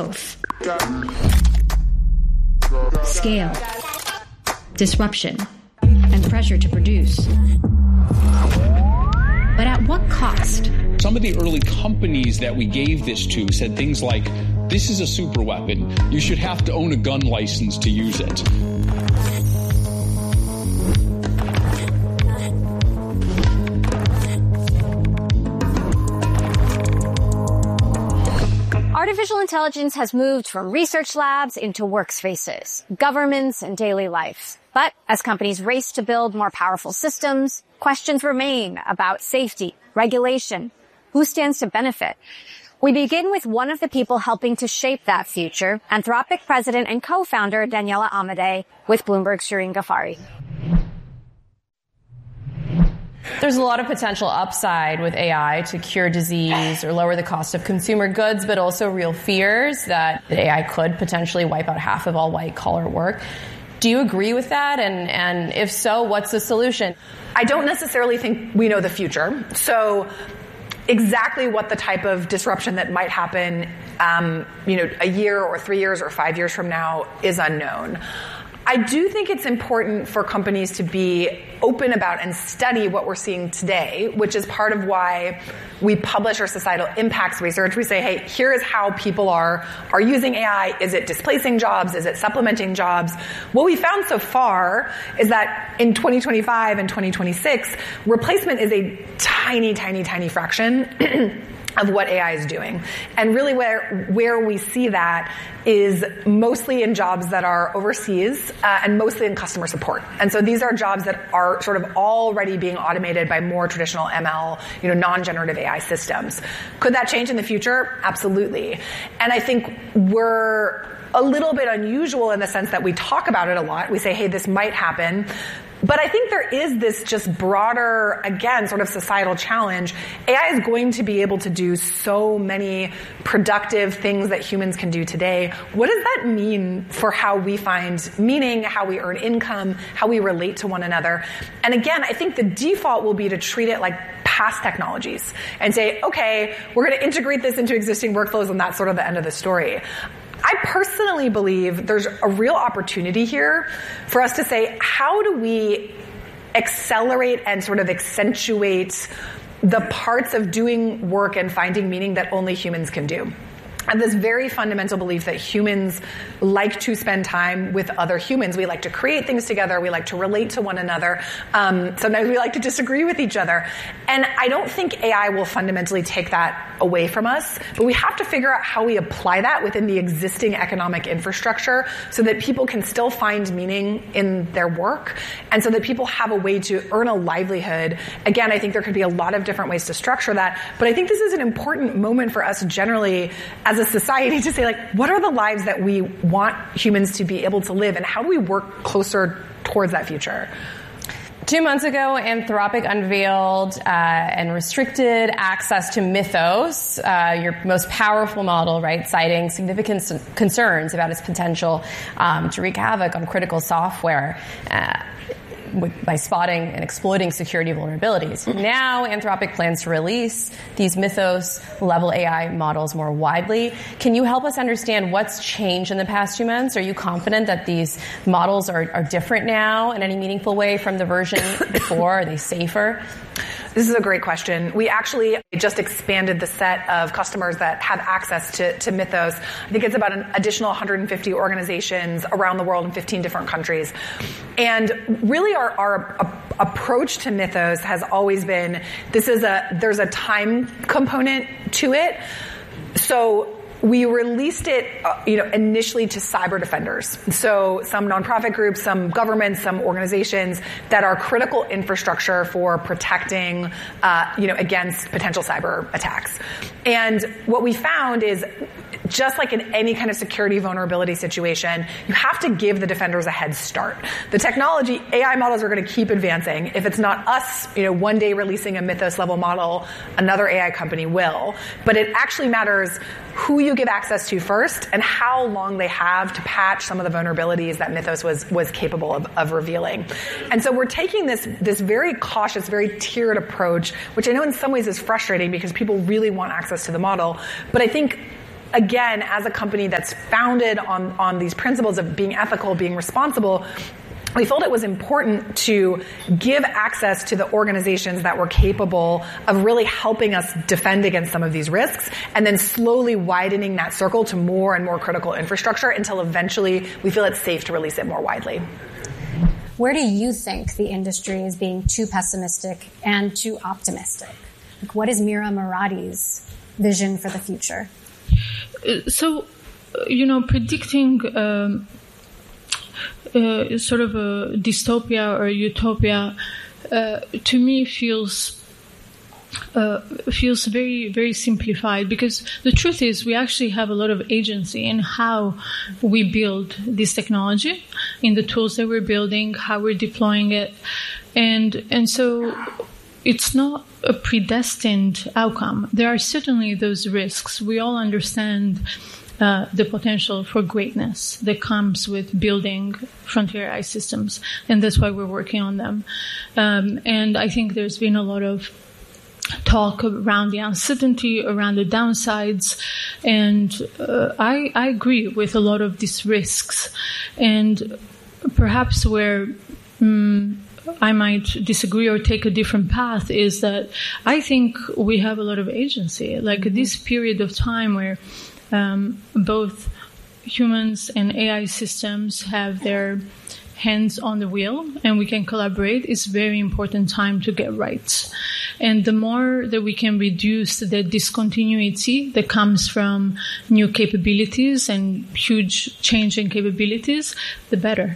growth, scale, disruption, and pressure to produce. But at what cost? Some of the early companies that we gave this to said things like, this is a super weapon. You should have to own a gun license to use it. Artificial intelligence has moved from research labs into workspaces, governments, and daily life. But as companies race to build more powerful systems, questions remain about safety, regulation, who stands to benefit. We begin with one of the people helping to shape that future, Anthropic president and co-founder Daniela Amodei, with Bloomberg's Shireen Ghaffari. There's a lot of potential upside with AI to cure disease or lower the cost of consumer goods, but also real fears that AI could potentially wipe out half of all white-collar work. Do you agree with that? And if so, what's the solution? I don't necessarily think we know the future. So exactly what the type of disruption that might happen, a year or 3 years or 5 years from now is unknown. I do think it's important for companies to be open about and study what we're seeing today, which is part of why we publish our societal impacts research. We say, hey, here is how people are using AI. Is it displacing jobs? Is it supplementing jobs? What we found so far is that in 2025 and 2026, replacement is a tiny, tiny, tiny fraction of what AI is doing. And really where we see that is mostly in jobs that are overseas and mostly in customer support. And so these are jobs that are sort of already being automated by more traditional ML, non-generative AI systems. Could that change in the future? Absolutely. And I think we're a little bit unusual in the sense that we talk about it a lot. We say, hey, this might happen. But I think there is this just broader, again, sort of societal challenge. AI is going to be able to do so many productive things that humans can do today. What does that mean for how we find meaning, how we earn income, how we relate to one another? And again, I think the default will be to treat it like past technologies and say, okay, we're going to integrate this into existing workflows, and that's sort of the end of the story. I personally believe there's a real opportunity here for us to say, how do we accelerate and sort of accentuate the parts of doing work and finding meaning that only humans can do? I have this very fundamental belief that humans like to spend time with other humans. We like to create things together. We like to relate to one another. Sometimes we like to disagree with each other. And I don't think AI will fundamentally take that away from us, but we have to figure out how we apply that within the existing economic infrastructure so that people can still find meaning in their work and so that people have a way to earn a livelihood. Again, I think there could be a lot of different ways to structure that, but I think this is an important moment for us generally as a society to say, like, what are the lives that we want humans to be able to live, and how do we work closer towards that future? 2 months ago, Anthropic unveiled and restricted access to Mythos, your most powerful model, right, citing significant concerns about its potential to wreak havoc on critical software by spotting and exploiting security vulnerabilities. Now, Anthropic plans to release these Mythos-level AI models more widely. Can you help us understand what's changed in the past few months? Are you confident that these models are different now in any meaningful way from the version before? Are they safer? This is a great question. We actually just expanded the set of customers that have access to Mythos. I think it's about an additional 150 organizations around the world in 15 different countries. And really our approach to Mythos has always been, there's a time component to it. So we released it, initially to cyber defenders. So some nonprofit groups, some governments, some organizations that are critical infrastructure for protecting, against potential cyber attacks. And what we found is, just like in any kind of security vulnerability situation, you have to give the defenders a head start. The technology, AI models are going to keep advancing. If it's not us, one day releasing a Mythos level model, another AI company will. But it actually matters who you give access to first and how long they have to patch some of the vulnerabilities that Mythos was capable of revealing. And so we're taking this very cautious, very tiered approach, which I know in some ways is frustrating because people really want access to the model. But I think again, as a company that's founded on these principles of being ethical, being responsible, we felt it was important to give access to the organizations that were capable of really helping us defend against some of these risks, and then slowly widening that circle to more and more critical infrastructure until eventually we feel it's safe to release it more widely. Where do you think the industry is being too pessimistic and too optimistic? Like, what is Mira Muradi's vision for the future? So, predicting sort of a dystopia or a utopia to me feels very, very simplified, because the truth is we actually have a lot of agency in how we build this technology, in the tools that we're building, how we're deploying it, and so it's not a predestined outcome. There are certainly those risks. We all understand the potential for greatness that comes with building frontier AI systems, and that's why we're working on them. And I think there's been a lot of talk around the uncertainty, around the downsides, and I agree with a lot of these risks. And perhaps where I might disagree or take a different path is that I think we have a lot of agency. Like this period of time where both humans and AI systems have their hands on the wheel and we can collaborate, is very important time to get right. And the more that we can reduce the discontinuity that comes from new capabilities and huge change in capabilities, the better.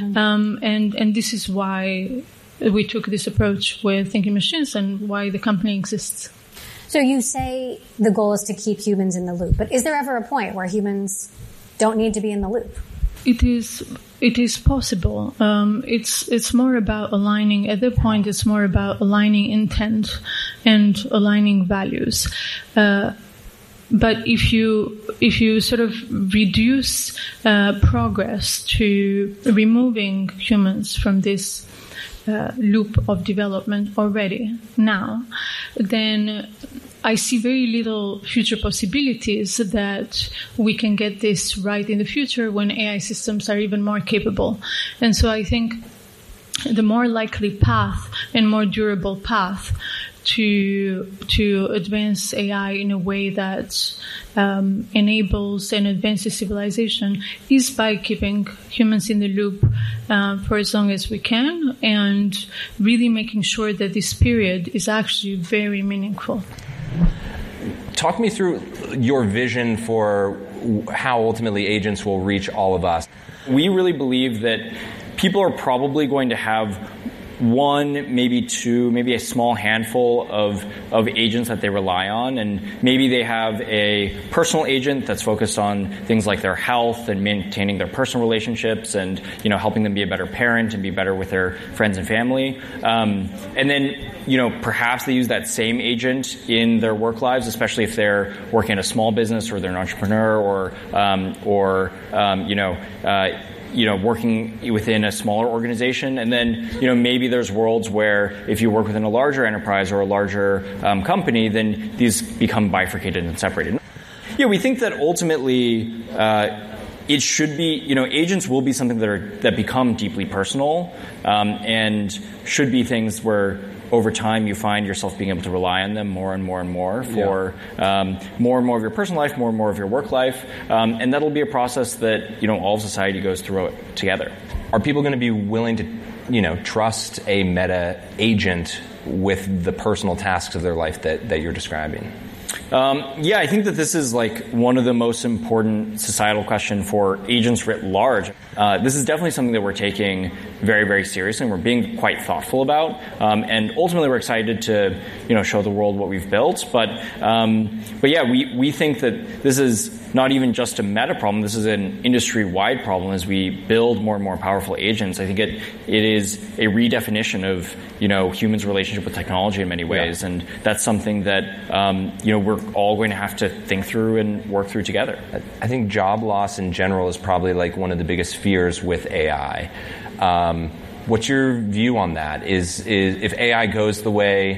And this is why we took this approach with Thinking Machines and why the company exists. So you say the goal is to keep humans in the loop, but is there ever a point where humans don't need to be in the loop? It is possible. It's more about aligning. At that point, it's more about aligning intent and aligning values. But if you sort of reduce progress to removing humans from this loop of development already now, then I see very little future possibilities that we can get this right in the future when AI systems are even more capable. And so I think the more likely path and more durable path to advance AI in a way that enables and advances civilization is by keeping humans in the loop for as long as we can, and really making sure that this period is actually very meaningful. Talk me through your vision for how ultimately agents will reach all of us. We really believe that people are probably going to have one, maybe two, maybe a small handful of agents that they rely on, and maybe they have a personal agent that's focused on things like their health and maintaining their personal relationships and, helping them be a better parent and be better with their friends and family. And then, perhaps they use that same agent in their work lives, especially if they're working at a small business or they're an entrepreneur or working within a smaller organization. And then, maybe there's worlds where if you work within a larger enterprise or a larger company, then these become bifurcated and separated. Yeah, we think that ultimately it should be, agents will be something that become deeply personal and should be things where over time you find yourself being able to rely on them more and more and more for more and more of your personal life, more and more of your work life. And that'll be a process that, all of society goes through it together. Are people going to be willing to, trust a meta agent with the personal tasks of their life that you're describing? I think that this is one of the most important societal question for agents writ large. This is definitely something that we're taking very, very seriously, and we're being quite thoughtful about. And ultimately, we're excited to, show the world what we've built. But we think that this is not even just a meta problem. This is an industry-wide problem as we build more and more powerful agents. I think it is a redefinition of, humans' relationship with technology in many ways. And that's something that, we're all going to have to think through and work through together. I think job loss in general is probably one of the biggest fears with AI. What's your view on that? Is if AI goes the way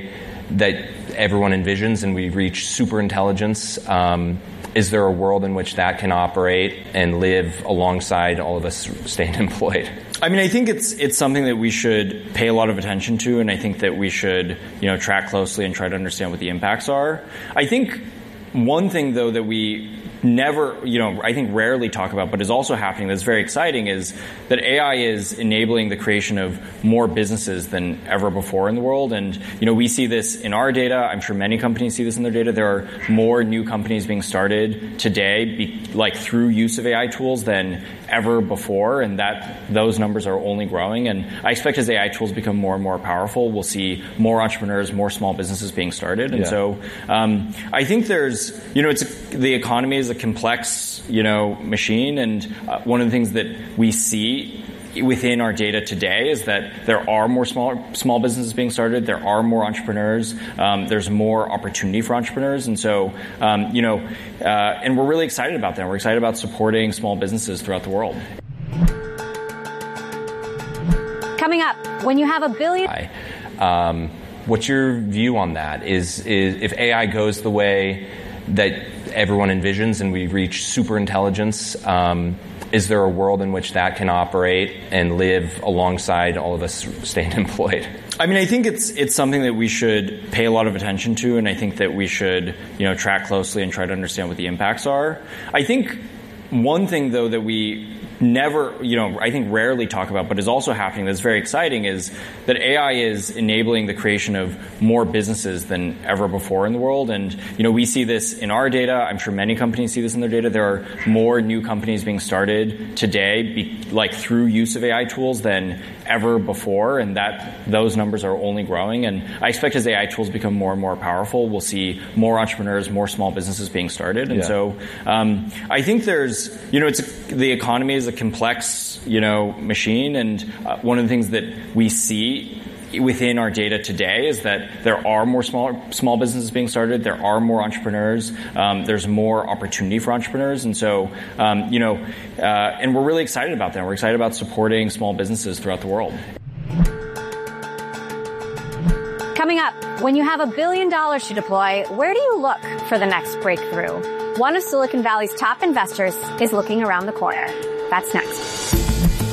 that everyone envisions and we reach superintelligence, is there a world in which that can operate and live alongside all of us staying employed? I mean, I think it's something that we should pay a lot of attention to, and I think that we should, track closely and try to understand what the impacts are. I think one thing, though, that we never, I think rarely talk about, but is also happening that's very exciting is that AI is enabling the creation of more businesses than ever before in the world. And, we see this in our data. I'm sure many companies see this in their data. There are more new companies being started today, through use of AI tools than ever before. And those numbers are only growing. And I expect as AI tools become more and more powerful, we'll see more entrepreneurs, more small businesses being started. And so I think there's, the economy is a complex, machine. And one of the things that we see within our data today is that there are more small businesses being started. There are more entrepreneurs. There's more opportunity for entrepreneurs. And so, and we're really excited about that. We're excited about supporting small businesses throughout the world. Coming up, when you have $1 billion... what's your view on that? Is if AI goes the way that everyone envisions and we reach superintelligence, is there a world in which that can operate and live alongside all of us staying employed? I mean, I think it's something that we should pay a lot of attention to, and I think that we should, track closely and try to understand what the impacts are. I think one thing, though, that we never, I think rarely talk about, but is also happening that's very exciting is that AI is enabling the creation of more businesses than ever before in the world. And, we see this in our data. I'm sure many companies see this in their data. There are more new companies being started today, through use of AI tools than ever before. And those numbers are only growing. And I expect as AI tools become more and more powerful, we'll see more entrepreneurs, more small businesses being started. And so I think there's, the economy is a complex, machine. And one of the things that we see within our data today is that there are more small businesses being started. There are more entrepreneurs. There's more opportunity for entrepreneurs. And so, and we're really excited about that. We're excited about supporting small businesses throughout the world. Coming up, when you have $1 billion to deploy, where do you look for the next breakthrough? One of Silicon Valley's top investors is looking around the corner. That's next.